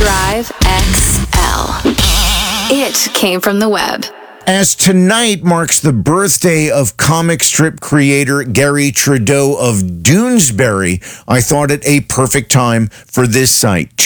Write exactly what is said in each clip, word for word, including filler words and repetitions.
Drive X L. It came from the web. As tonight marks the birthday of comic strip creator Gary Trudeau of Doonesbury, I thought it a perfect time for this site,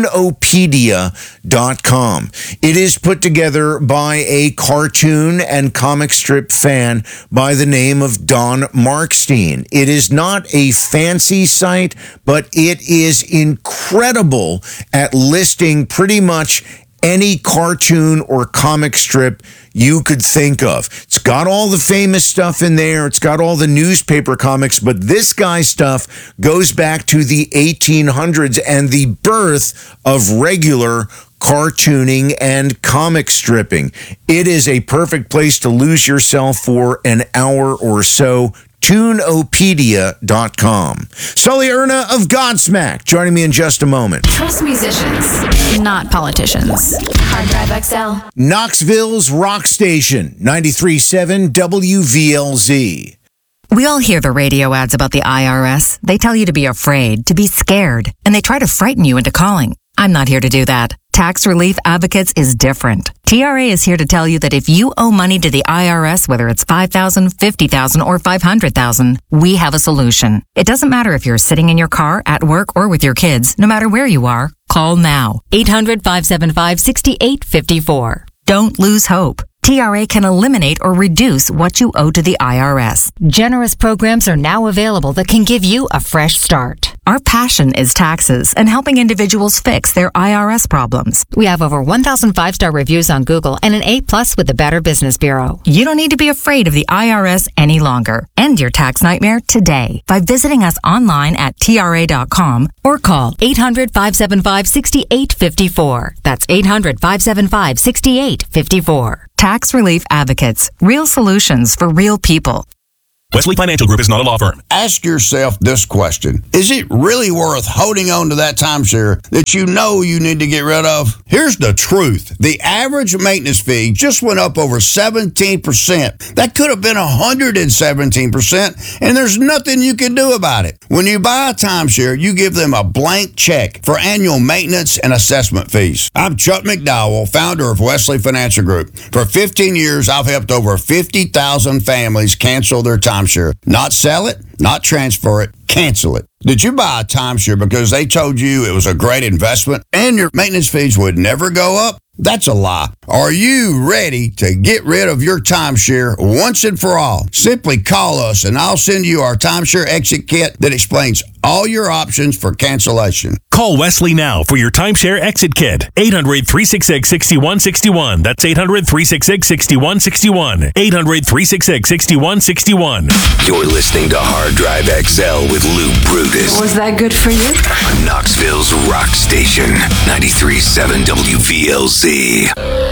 Toonopedia dot com. It is put together by a cartoon and comic strip fan by the name of Don Markstein. It is not a fancy site, but it is incredible at listing pretty much any cartoon or comic strip you could think of. It's got all the famous stuff in there. It's got all the newspaper comics, but this guy's stuff goes back to the eighteen hundreds and the birth of regular cartooning and comic stripping. It is a perfect place to lose yourself for an hour or so. Toonopedia dot com. Sully Erna of Godsmack joining me in just a moment. Trust musicians, not politicians. Hard Drive X L. Knoxville's rock station, ninety-three point seven W V L Z. We all hear the radio ads about the I R S. They tell you to be afraid, to be scared, and they try to frighten you into calling. I'm not here to do that. Tax Relief Advocates is different. T R A is here to tell you that if you owe money to the I R S, whether it's five thousand dollars, fifty thousand dollars, or five hundred thousand dollars, we have a solution. It doesn't matter if you're sitting in your car, at work, or with your kids. No matter where you are, call now. eight hundred, five seven five, six eight five four. Don't lose hope. T R A can eliminate or reduce what you owe to the I R S. Generous programs are now available that can give you a fresh start. Our passion is taxes and helping individuals fix their I R S problems. We have over one thousand five-star reviews on Google and an A plus with the Better Business Bureau. You don't need to be afraid of the I R S any longer. End your tax nightmare today by visiting us online at T R A dot com or call eight hundred, five seven five, six eight five four. That's eight hundred, five seven five, six eight five four. Tax Relief Advocates. Real solutions for real people. Wesley Financial Group is not a law firm. Ask yourself this question. Is it really worth holding on to that timeshare that you know you need to get rid of? Here's the truth. The average maintenance fee just went up over seventeen percent. That could have been one hundred seventeen percent, and there's nothing you can do about it. When you buy a timeshare, you give them a blank check for annual maintenance and assessment fees. I'm Chuck McDowell, founder of Wesley Financial Group. For fifteen years, I've helped over fifty thousand families cancel their timeshare. Not sell it, not transfer it, cancel it. Did you buy a timeshare because they told you it was a great investment and your maintenance fees would never go up? That's a lie. Are you ready to get rid of your timeshare once and for all? Simply call us and I'll send you our timeshare exit kit that explains all your options for cancellation. Call Wesley now for your timeshare exit kit. eight hundred, three six six, six one six one. That's eight hundred, three six six, six one six one. eight hundred, three six six, six one six one. You're listening to Hard Drive X L with Lou Brutus. Was that good for you? On Knoxville's rock station, ninety-three point seven W V L Z.